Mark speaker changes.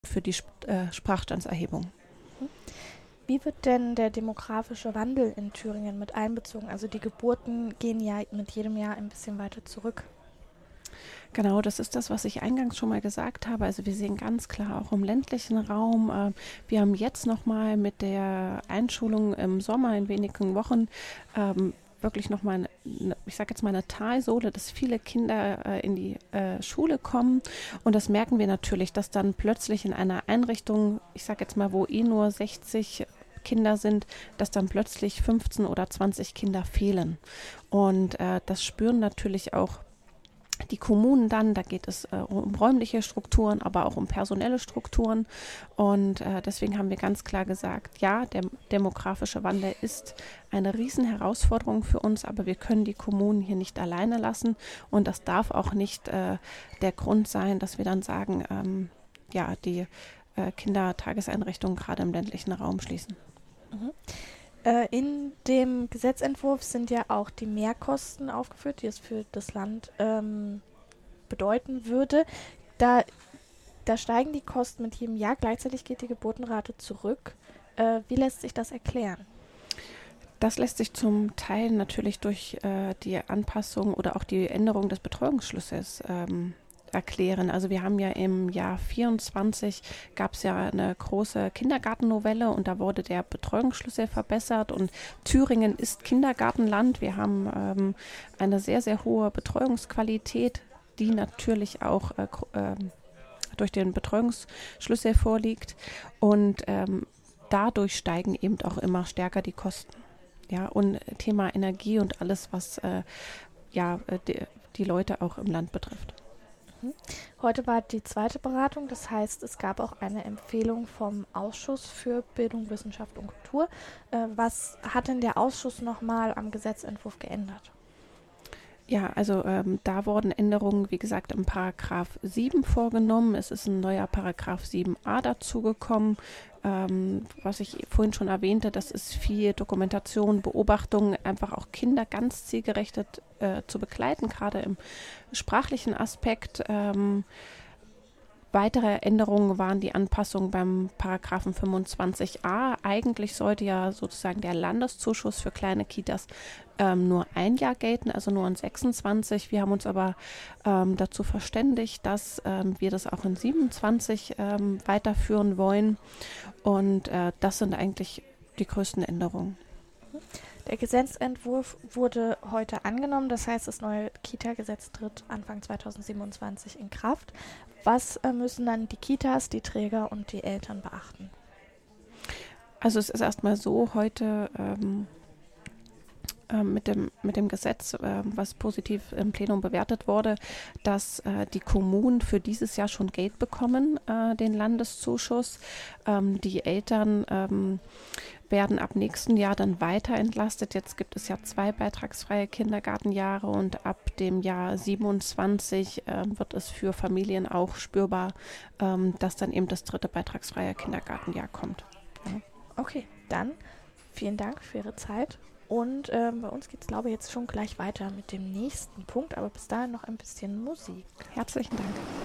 Speaker 1: für die Sprachstandserhebung.
Speaker 2: Wie wird denn der demografische Wandel in Thüringen mit einbezogen? Also die Geburten gehen ja mit jedem Jahr ein bisschen weiter zurück.
Speaker 1: Genau, das ist das, was ich eingangs schon mal gesagt habe. Also wir sehen ganz klar auch im ländlichen Raum, wir haben jetzt nochmal mit der Einschulung im Sommer in wenigen Wochen wirklich nochmal, ich sage jetzt mal eine Talsohle, dass viele Kinder in die Schule kommen. Und das merken wir natürlich, dass dann plötzlich in einer Einrichtung, ich sage jetzt mal, wo nur 60 Kinder sind, dass dann plötzlich 15 oder 20 Kinder fehlen. Und das spüren natürlich auch die Kommunen dann, da geht es um räumliche Strukturen, aber auch um personelle Strukturen. Und deswegen haben wir ganz klar gesagt, ja, der demografische Wandel ist eine Riesenherausforderung für uns, aber wir können die Kommunen hier nicht alleine lassen. Und das darf auch nicht der Grund sein, dass wir dann sagen, die Kindertageseinrichtungen gerade im ländlichen Raum schließen.
Speaker 2: Mhm. In dem Gesetzentwurf sind ja auch die Mehrkosten aufgeführt, die es für das Land bedeuten würde. Da steigen die Kosten mit jedem Jahr, gleichzeitig geht die Geburtenrate zurück. Wie lässt sich das erklären?
Speaker 1: Das lässt sich zum Teil natürlich durch die Anpassung oder auch die Änderung des Betreuungsschlüssels erklären. Also wir haben ja im Jahr 24 gab es ja eine große Kindergartennovelle und da wurde der Betreuungsschlüssel verbessert und Thüringen ist Kindergartenland. Wir haben eine sehr, sehr hohe Betreuungsqualität, die natürlich auch durch den Betreuungsschlüssel vorliegt und dadurch steigen eben auch immer stärker die Kosten. Ja, und Thema Energie und alles, was die Leute auch im Land betrifft.
Speaker 2: Heute war die zweite Beratung, das heißt, es gab auch eine Empfehlung vom Ausschuss für Bildung, Wissenschaft und Kultur. Was hat denn der Ausschuss nochmal am Gesetzentwurf geändert?
Speaker 1: Ja, also da wurden Änderungen, wie gesagt, im Paragraph 7 vorgenommen. Es ist ein neuer Paragraph 7a dazugekommen. Was ich vorhin schon erwähnte, das ist viel Dokumentation, Beobachtung, einfach auch Kinder ganz zielgerichtet zu begleiten, gerade im sprachlichen Aspekt. Weitere Änderungen waren die Anpassung beim Paragraphen 25a. Eigentlich sollte ja sozusagen der Landeszuschuss für kleine Kitas nur ein Jahr gelten, also nur in 26. Wir haben uns aber dazu verständigt, dass wir das auch in 27 weiterführen wollen. Und das sind eigentlich die größten Änderungen.
Speaker 2: Der Gesetzentwurf wurde heute angenommen, das heißt, das neue Kita-Gesetz tritt Anfang 2027 in Kraft. Was müssen dann die Kitas, die Träger und die Eltern beachten?
Speaker 1: Also es ist erstmal so, heute mit dem Gesetz, was positiv im Plenum bewertet wurde, dass die Kommunen für dieses Jahr schon Geld bekommen, den Landeszuschuss. Die Eltern werden ab nächsten Jahr dann weiter entlastet. Jetzt gibt es ja 2 beitragsfreie Kindergartenjahre und ab dem Jahr 27 wird es für Familien auch spürbar, dass dann eben das 3. beitragsfreie Kindergartenjahr kommt. Ja.
Speaker 2: Okay, dann vielen Dank für Ihre Zeit. Und bei uns geht es, glaube ich, jetzt schon gleich weiter mit dem nächsten Punkt, aber bis dahin noch ein bisschen Musik.
Speaker 1: Herzlichen Dank.